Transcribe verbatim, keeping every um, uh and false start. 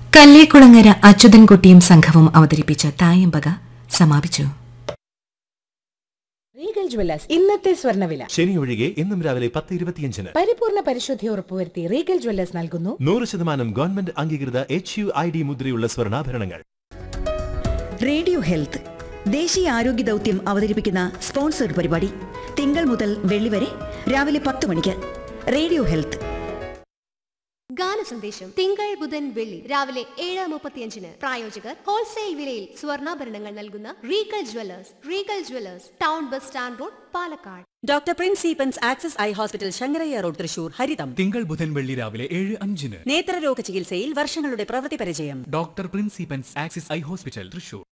കല്ലേക്കുളങ്ങര അച്യുതൻകുട്ടിയും സംഘവും അവതരിപ്പിച്ച തായമ്പക സമാപിച്ചു. റീഗൽ ജ്വല്ലേഴ്സ് ഇന്നത്തെ സ്വർണ്ണവില. ശനി ഒഴികെ എന്നും രാവിലെ പത്ത് ഇരുപത്തിയഞ്ചിന് പരിപൂർണ പരിശുദ്ധി ഉറപ്പുവരുത്തി റീഗൽ ജ്വല്ലേഴ്സ് നൽകുന്നു നൂറ് ശതമാനം ഗവൺമെന്റ് അംഗീകൃത എച്ച് യു ഐ ഡി മുദ്രയുള്ള സ്വർണ്ണാഭരണങ്ങൾ. റേഡിയോ ഹെൽത്ത് ദേശീയ ആരോഗ്യ ദൗത്യം അവതരിപ്പിക്കുന്ന സ്പോൺസർ പരിപാടി തിങ്കൾ മുതൽ വെള്ളി വരെ രാവിലെ പത്ത് മണിക്ക്. റേഡിയോ ഹെൽത്ത് ഗാനസന്ദേശം തിങ്കൾ ബുധൻ വെള്ളി രാവിലെ ഏഴ് മുപ്പത്തിയഞ്ചിന്. പ്രായോജകർ ഹോൾസെയിൽ വിലയിൽ സ്വർണ്ണാഭരണങ്ങൾ നൽകുന്ന Regal Jewellers. Regal Jewellers town bus stand road, Palakkad. Doctor Prince സീപ്പൻസ് access eye hospital Sankaraiah road, Thrissur. ഹരിതം തിങ്കൾ ബുധൻ വെള്ളി രാവിലെ ഏഴ് അഞ്ചിന്. നേത്രരോഗ ചികിത്സയിൽ വർഷങ്ങളുടെ പ്രവൃത്തി പരിചയം. Doctor Prince സീപ്പൻസ് access eye hospital, Thrissur.